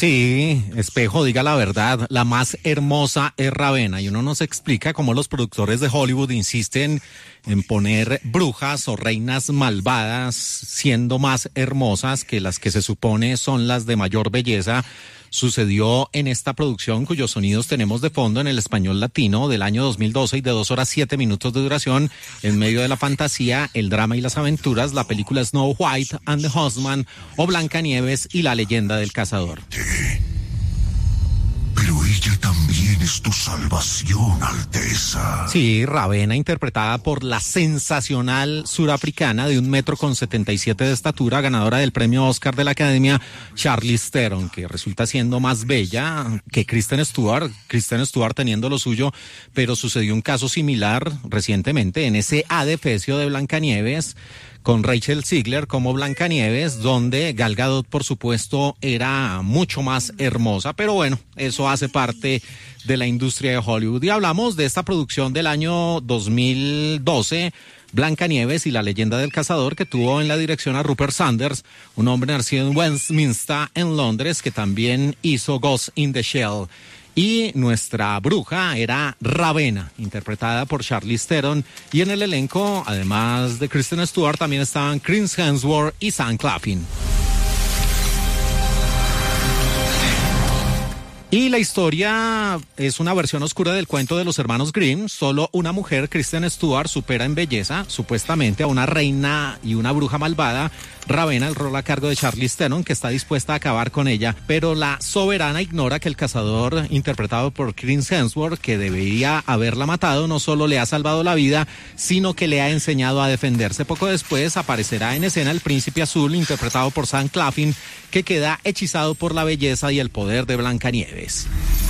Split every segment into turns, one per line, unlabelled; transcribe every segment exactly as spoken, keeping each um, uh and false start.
Sí, Espejo, diga la verdad, la más hermosa es Ravena, y uno nos explica cómo los productores de Hollywood insisten en poner brujas o reinas malvadas siendo más hermosas que las que se supone son las de mayor belleza. Sucedió en esta producción cuyos sonidos tenemos de fondo en el español latino del año dos mil doce y de dos horas siete minutos de duración. En medio de la fantasía, el drama y las aventuras, la película Snow White and the Huntsman o Blancanieves y la leyenda del cazador.
Pero ella también es tu salvación, Alteza.
Sí, Ravena, interpretada por la sensacional surafricana de un metro con setenta y siete de estatura, ganadora del premio Oscar de la Academia, Charlize Theron, que resulta siendo más bella que Kristen Stewart, Kristen Stewart teniendo lo suyo, pero sucedió un caso similar recientemente en ese adefesio de Blancanieves, con Rachel Ziegler como Blancanieves, donde Gal Gadot, por supuesto, era mucho más hermosa, pero bueno, eso hace parte de la industria de Hollywood. Y hablamos de esta producción del año dos mil doce, Blancanieves y la leyenda del cazador, que tuvo en la dirección a Rupert Sanders, un hombre nacido en Westminster, en Londres, que también hizo Ghost in the Shell. Y nuestra bruja era Ravena, interpretada por Charlize Theron, y en el elenco, además de Kristen Stewart, también estaban Chris Hemsworth y Sam Claflin. Y la historia es una versión oscura del cuento de los hermanos Grimm. Solo una mujer, Kristen Stewart, supera en belleza, supuestamente, a una reina y una bruja malvada, Ravena, el rol a cargo de Charlize Theron, que está dispuesta a acabar con ella, pero la soberana ignora que el cazador, interpretado por Chris Hemsworth, que debería haberla matado, no solo le ha salvado la vida, sino que le ha enseñado a defenderse. Poco después aparecerá en escena el príncipe azul, interpretado por Sam Claflin, que queda hechizado por la belleza y el poder de Blancanieves.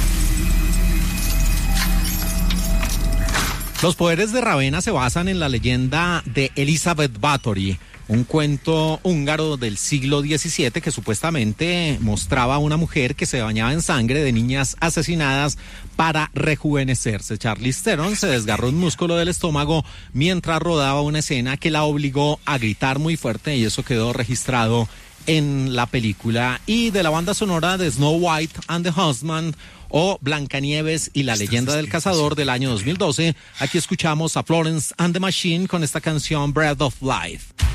Los poderes de Ravena se basan en la leyenda de Elizabeth Bathory, un cuento húngaro del siglo diecisiete que supuestamente mostraba a una mujer que se bañaba en sangre de niñas asesinadas para rejuvenecerse. Charlize Theron se desgarró un músculo del estómago mientras rodaba una escena que la obligó a gritar muy fuerte, y eso quedó registrado en la película. Y de la banda sonora de Snow White and the Huntsman o Blancanieves y la leyenda del cazador del año dos mil doce, aquí escuchamos a Florence and the Machine con esta canción Breath of Life.